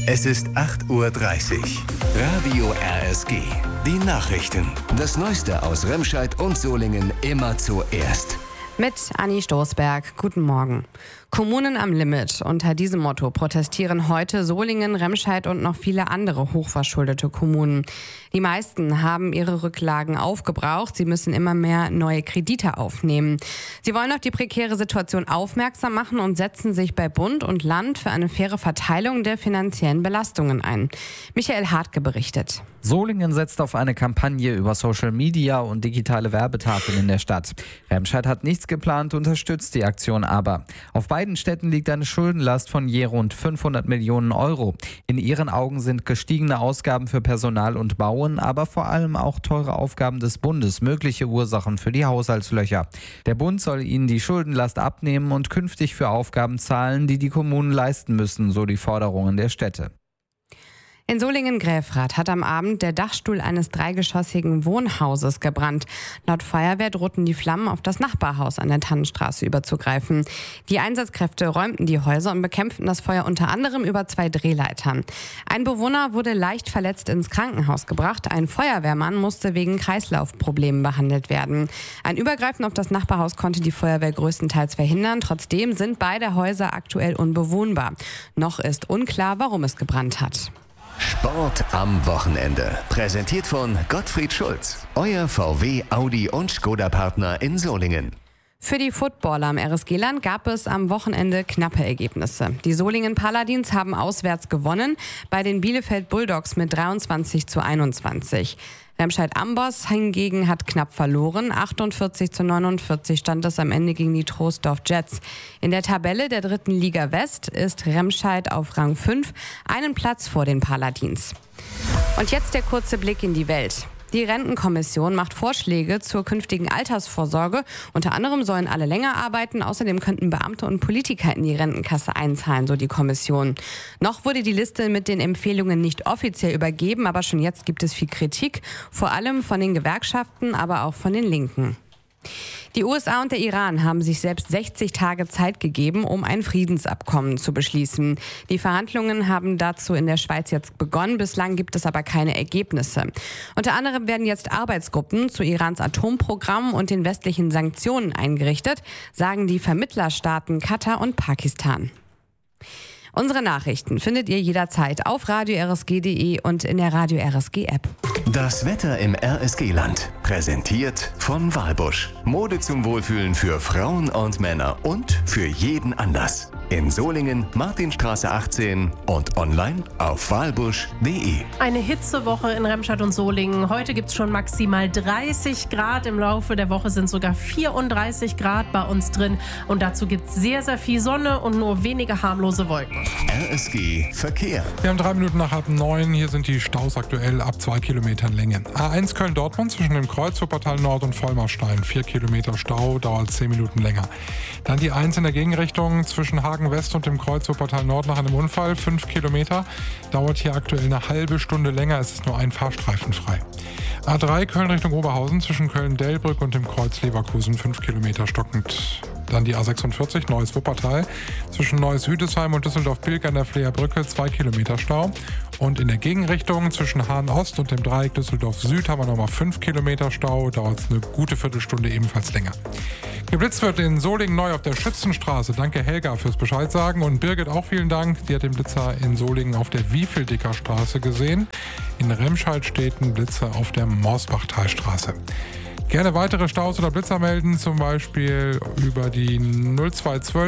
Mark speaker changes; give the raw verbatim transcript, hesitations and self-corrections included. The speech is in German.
Speaker 1: Es ist acht Uhr dreißig. Radio R S G. Die Nachrichten. Das Neueste aus Remscheid und Solingen immer zuerst.
Speaker 2: Mit Anni Stoßberg. Guten Morgen. Kommunen am Limit. Unter diesem Motto protestieren heute Solingen, Remscheid und noch viele andere hochverschuldete Kommunen. Die meisten haben ihre Rücklagen aufgebraucht. Sie müssen immer mehr neue Kredite aufnehmen. Sie wollen auf die prekäre Situation aufmerksam machen und setzen sich bei Bund und Land für eine faire Verteilung der finanziellen Belastungen ein. Michael Hartke berichtet.
Speaker 3: Solingen setzt auf eine Kampagne über Social Media und digitale Werbetafeln in der Stadt. Remscheid hat nichts geplant, unterstützt die Aktion aber. Auf beiden Städten liegt eine Schuldenlast von je rund fünfhundert Millionen Euro. In ihren Augen sind gestiegene Ausgaben für Personal und Bauen, aber vor allem auch teure Aufgaben des Bundes mögliche Ursachen für die Haushaltslöcher. Der Bund soll ihnen die Schuldenlast abnehmen und künftig für Aufgaben zahlen, die die Kommunen leisten müssen, so die Forderungen der Städte.
Speaker 2: In Solingen-Gräfrath hat am Abend der Dachstuhl eines dreigeschossigen Wohnhauses gebrannt. Laut Feuerwehr drohten die Flammen auf das Nachbarhaus an der Tannenstraße überzugreifen. Die Einsatzkräfte räumten die Häuser und bekämpften das Feuer unter anderem über zwei Drehleitern. Ein Bewohner wurde leicht verletzt ins Krankenhaus gebracht. Ein Feuerwehrmann musste wegen Kreislaufproblemen behandelt werden. Ein Übergreifen auf das Nachbarhaus konnte die Feuerwehr größtenteils verhindern. Trotzdem sind beide Häuser aktuell unbewohnbar. Noch ist unklar, warum es gebrannt hat.
Speaker 1: Sport am Wochenende. Präsentiert von Gottfried Schulz. Euer V W, Audi und Skoda-Partner in Solingen.
Speaker 2: Für die Footballer am R S G-Land gab es am Wochenende knappe Ergebnisse. Die Solingen Paladins haben auswärts gewonnen, bei den Bielefeld Bulldogs mit dreiundzwanzig zu einundzwanzig. Remscheid Amboss hingegen hat knapp verloren. achtundvierzig zu neunundvierzig stand es am Ende gegen die Troisdorf Jets. In der Tabelle der dritten Liga West ist Remscheid auf Rang fünf, einen Platz vor den Paladins. Und jetzt der kurze Blick in die Welt. Die Rentenkommission macht Vorschläge zur künftigen Altersvorsorge. Unter anderem sollen alle länger arbeiten. Außerdem könnten Beamte und Politiker in die Rentenkasse einzahlen, so die Kommission. Noch wurde die Liste mit den Empfehlungen nicht offiziell übergeben, aber schon jetzt gibt es viel Kritik, vor allem von den Gewerkschaften, aber auch von den Linken. Die U S A und der Iran haben sich selbst sechzig Tage Zeit gegeben, um ein Friedensabkommen zu beschließen. Die Verhandlungen haben dazu in der Schweiz jetzt begonnen. Bislang gibt es aber keine Ergebnisse. Unter anderem werden jetzt Arbeitsgruppen zu Irans Atomprogramm und den westlichen Sanktionen eingerichtet, sagen die Vermittlerstaaten Katar und Pakistan. Unsere Nachrichten findet ihr jederzeit auf radio r s g punkt d e und in der Radio R S G App.
Speaker 1: Das Wetter im R S G-Land. Präsentiert von Walbusch. Mode zum Wohlfühlen für Frauen und Männer und für jeden Anlass. In Solingen, Martinstraße achtzehn und online auf walbusch punkt d e.
Speaker 4: Eine Hitzewoche in Remscheid und Solingen. Heute gibt es schon maximal dreißig Grad. Im Laufe der Woche sind sogar vierunddreißig Grad bei uns drin. Und dazu gibt es sehr, sehr viel Sonne und nur wenige harmlose Wolken.
Speaker 1: R S G Verkehr.
Speaker 5: Wir haben drei Minuten nach halb neun. Hier sind die Staus aktuell ab zwei Kilometern Länge. A eins Köln-Dortmund zwischen dem Kreuz Wuppertal Nord und Vollmarstein. Vier Kilometer Stau, dauert zehn Minuten länger. Dann die eins in der Gegenrichtung zwischen Hagen West und dem Kreuz Wuppertal Nord nach einem Unfall. fünf Kilometer. Dauert hier aktuell eine halbe Stunde länger. Es ist nur ein Fahrstreifen frei. A drei Köln Richtung Oberhausen zwischen Köln-Delbrück und dem Kreuz Leverkusen. fünf Kilometer stockend. Dann die A sechsundvierzig Neues Wuppertal zwischen Neues Hüdesheim und Düsseldorf-Bilk an der Fleerbrücke. zwei Kilometer Stau. Und in der Gegenrichtung zwischen Hahn Ost und dem Dreieck Düsseldorf Süd haben wir nochmal fünf Kilometer Stau. Dauert eine gute Viertelstunde ebenfalls länger. Geblitzt wird in Solingen neu auf der Schützenstraße. Danke Helga fürs Bescheid sagen. Und Birgit auch vielen Dank. Die hat den Blitzer in Solingen auf der Wiefeldicker Straße gesehen. In Remscheid steht ein Blitzer auf der Morsbachtalstraße. Gerne weitere Staus oder Blitzer melden, zum Beispiel über die null zwei zwölf